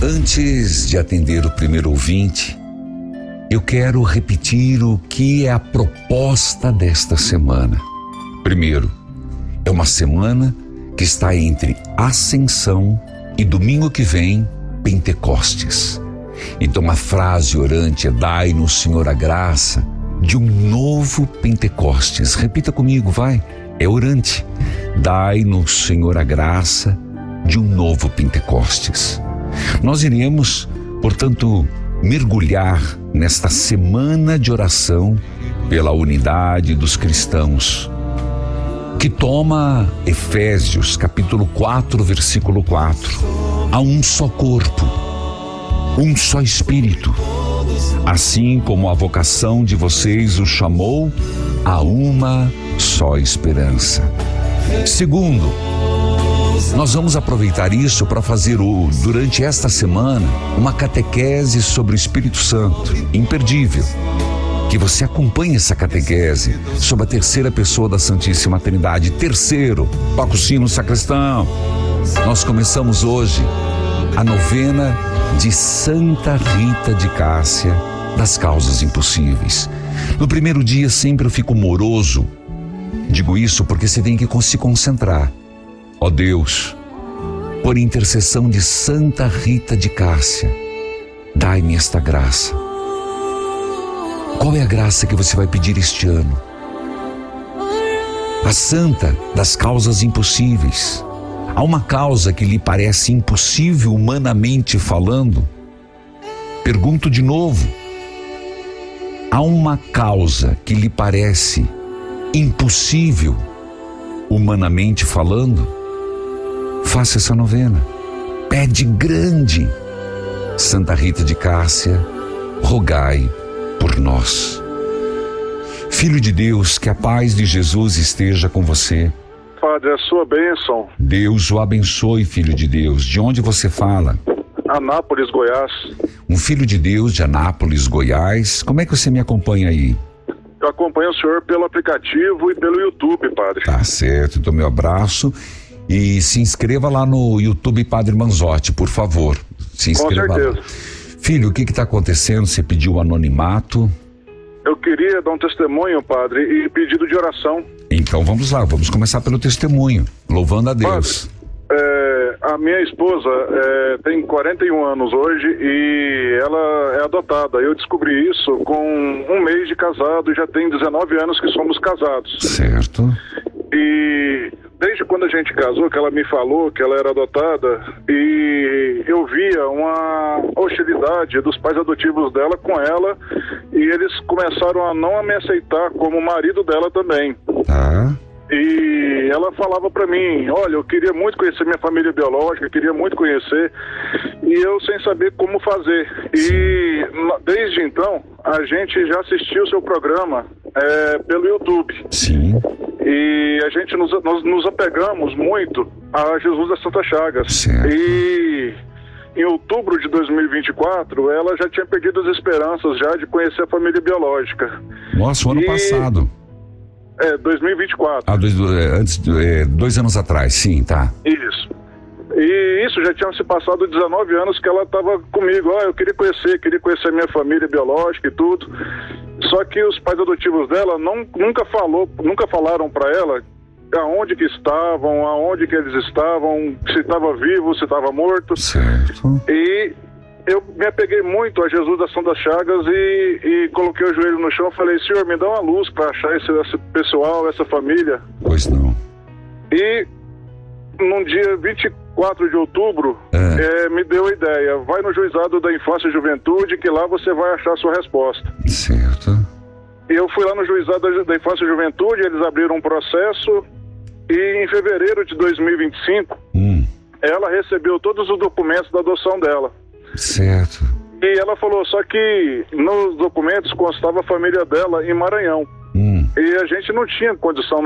Antes de atender o primeiro ouvinte, eu quero repetir o que é a proposta desta semana. Primeiro, é uma semana que está entre Ascensão e domingo que vem, Pentecostes. Então a frase orante é: dai-nos, Senhor, a graça de um novo Pentecostes. Repita comigo, vai. É orante. Dai-nos, Senhor, a graça de um novo Pentecostes. Nós iremos, portanto, mergulhar nesta semana de oração pela unidade dos cristãos, que toma Efésios capítulo 4, versículo 4. Há um só corpo, um só Espírito, assim como a vocação de vocês o chamou a uma só esperança. Segundo, nós vamos aproveitar isso para fazer durante esta semana uma catequese sobre o Espírito Santo, imperdível. Que você acompanhe essa catequese sobre a terceira pessoa da Santíssima Trindade. Terceiro, toca o sino, sacristão. Nós começamos hoje a novena de Santa Rita de Cássia, das causas impossíveis. No primeiro dia sempre eu fico moroso. Digo isso porque você tem que se concentrar. Ó Deus, por intercessão de Santa Rita de Cássia, dai-me esta graça. Qual é a graça que você vai pedir este ano? A santa das causas impossíveis. Há uma causa que lhe parece impossível humanamente falando? Pergunto de novo. Há uma causa que lhe parece impossível humanamente falando? Faça essa novena. Pede grande. Santa Rita de Cássia, rogai por nós. Filho de Deus, que a paz de Jesus esteja com você. Padre, a sua bênção. Deus o abençoe, filho de Deus. De onde você fala? Anápolis, Goiás. Um filho de Deus de Anápolis, Goiás. Como é que você me acompanha aí? Eu acompanho o senhor pelo aplicativo e pelo YouTube, padre. Tá certo, então meu abraço. E se inscreva lá no YouTube Padre Manzotti, por favor. Se inscreva. Com certeza. Lá. Filho, o que está acontecendo? Você pediu anonimato? Eu queria dar um testemunho, padre, e pedido de oração. Então vamos lá, vamos começar pelo testemunho, louvando a Deus. Padre, a minha esposa tem 41 anos hoje e ela é adotada. Eu descobri isso com um mês de casado e já tem 19 anos que somos casados. Certo. E desde quando a gente casou, que ela me falou que ela era adotada, e eu via uma hostilidade dos pais adotivos dela com ela, e eles começaram a não me aceitar como marido dela também. Tá. E ela falava pra mim: olha, eu queria muito conhecer minha família biológica, queria muito conhecer, e eu sem saber como fazer. E desde então, a gente já assistiu o seu programa pelo YouTube. Sim. E a gente nós nos apegamos muito a Jesus das Santas Chagas. Certo. E em outubro de 2024, ela já tinha perdido as esperanças já de conhecer a família biológica. Nossa, o ano passado. 2024. Antes, 2 anos atrás, sim, tá. Isso. E isso já tinha se passado 19 anos que ela estava comigo. Eu queria conhecer a minha família biológica e tudo. Só que os pais adotivos dela nunca falaram para ela aonde que estavam, aonde que eles estavam, se estava vivo, se estava morto. Certo. E eu me apeguei muito a Jesus das Santas Chagas e coloquei o joelho no chão e falei: Senhor, me dá uma luz para achar esse pessoal, essa família. Pois não. E num dia 24 de outubro, me deu a ideia: vai no Juizado da Infância e Juventude, que lá você vai achar a sua resposta. Certo. E eu fui lá no Juizado da Infância e Juventude, eles abriram um processo, e em fevereiro de 2025, ela recebeu todos os documentos da adoção dela. Certo. E ela falou, só que nos documentos constava a família dela em Maranhão. E a gente não tinha condição